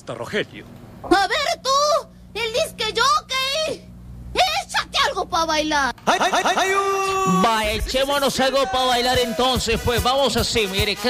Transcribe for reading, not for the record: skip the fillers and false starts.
gusta, Rogelio. A ver tú, el disque jockey. Échate algo para bailar. Va, echémonos algo para bailar entonces, pues vamos así, mire.